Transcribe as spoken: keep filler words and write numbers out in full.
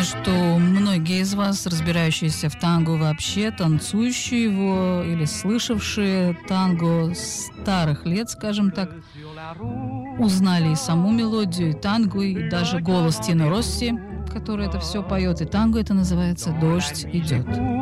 думаю, что многие из вас, разбирающиеся в танго вообще, танцующие его или слышавшие танго с старых лет, скажем так, узнали и саму мелодию, и танго, и даже голос Тино Росси, который это все поет, и танго это называется «Дождь идет».